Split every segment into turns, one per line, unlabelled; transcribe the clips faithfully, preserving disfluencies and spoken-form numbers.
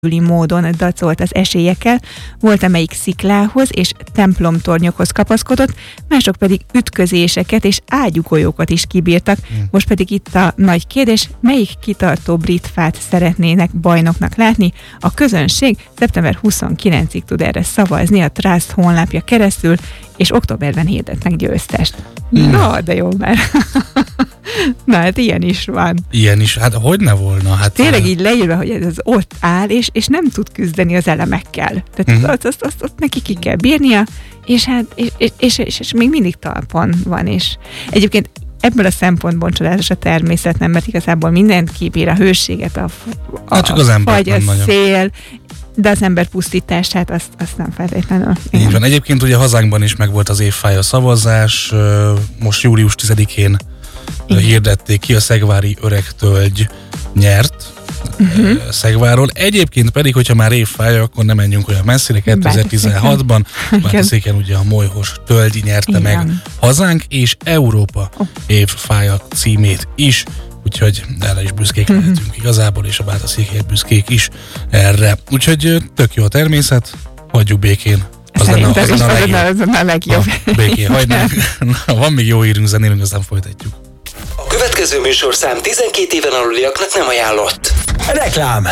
módon dacolt az esélyekkel, volt, amelyik sziklához és templomtornyokhoz kapaszkodott, mások pedig ütközéseket és ágyúgolyókat is kibírtak. Hmm. Most pedig itt a nagy kérdés, melyik kitartó brit fát szeretnének bajnoknak látni? A közönség szeptember huszonkilencedikéig tud erre szavazni a Trust honlapja keresztül, és októberben hirdetnek győztest. Hmm. Na, de jó már. Na, hát ilyen is van.
Ilyen is, hát hogy ne volna? Hát
tényleg így leírva, hogy ez ott áll, és, és nem tud küzdeni az elemekkel. Tehát uh-huh. azt, azt, azt, azt neki ki kell bírnia, és hát és, és, és, és, és még mindig talpon van. És egyébként ebből a szempontból csodálatos a természet, nem, mert igazából mindent kibír, a hőséget, a, a,
hát csak az ember
fagy, a szél, de az ember pusztítását azt, azt nem feltétlenül.
Így van. Egyébként ugye hazánkban is megvolt az évfája szavazás, most július tizedikén igen. hirdették ki, a szegvári öreg tölgy nyert uh-huh. Szegváról. Egyébként pedig, hogyha már évfája, akkor nem menjünk olyan messzire, kétezer-tizenhatban Bátorszéken ugye a molyhos tölgy nyerte igen. meg hazánk és Európa oh. évfája címét is, úgyhogy erre is büszkék uh-huh. lehetünk igazából, és a bátorszékiek büszkék is erre. Úgyhogy tök jó a természet, hagyjuk békén. Az
Szerintem is az a legjobb.
Békén hagynánk. Na, van még jó írünk, zenélünk, aztán folytatjuk.
A következő műsorszám tizenkét éven aluliaknak nem ajánlott. Reklám!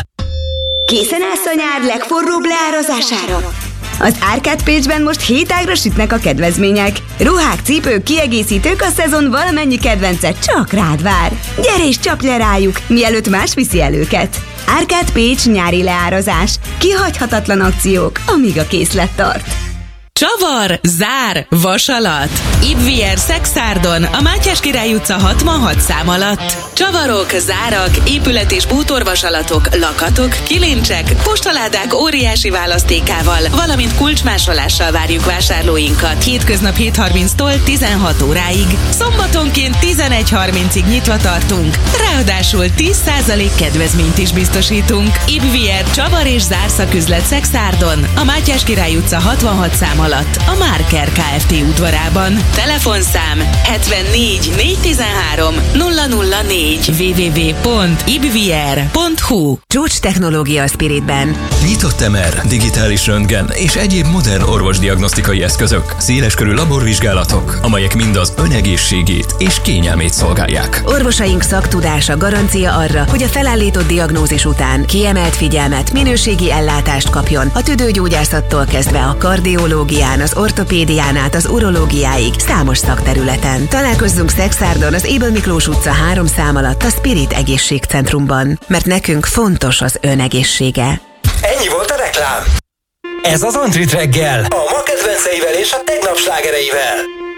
Készen állsz a nyár legforróbb leárazására? Az Arcade Page-ben most hétágra sütnek a kedvezmények. Ruhák, cipők, kiegészítők, a szezon valamennyi kedvence csak rád vár. Gyere és csapj le rájuk, mielőtt más viszi el őket. Arcade Page nyári leárazás. Kihagyhatatlan akciók, amíg a készlet tart.
Csavar, zár, vasalat. Ibvier Szexárdon, a Mátyás Király utca hatvanhat szám alatt. Csavarok, zárak, épület- és bútorvasalatok, lakatok, kilincsek, postaládák óriási választékával, valamint kulcsmásolással várjuk vásárlóinkat. Hétköznap hét harminctól tizenhat óráig. Szombatonként tizenegy harmincig nyitva tartunk. Ráadásul tíz százalék kedvezményt is biztosítunk. Ibvier Csavar és Zár szaküzlet Szexárdon, a Mátyás Király utca hatvanhat szám alatt, a Márker Kft. Udvarában. Telefonszám hetvennégy négyszáztizenhárom nulla nulla négy double-u double-u double-u pont ibvier pont hu.
Csúcs technológia a Spiritben.
Nyitott em er, digitális röntgen és egyéb modern orvosdiagnosztikai eszközök, széleskörű laborvizsgálatok, amelyek mind az önegészségét és kényelmét szolgálják.
Orvosaink szaktudása garancia arra, hogy a felállított diagnózis után kiemelt figyelmet, minőségi ellátást kapjon a tüdőgyógyászattól kezdve a kardiológián, az ortopédián át az urológiáig számos szakterületen. Találkozzunk Szexárdon az Ébel Miklós utca három szám alatt a Spirit Egészségcentrumban, mert nekünk fontos az önegészsége.
Ennyi volt a reklám. Ez az Antrit reggel, a ma kedvenceivel és a tegnap slágereivel.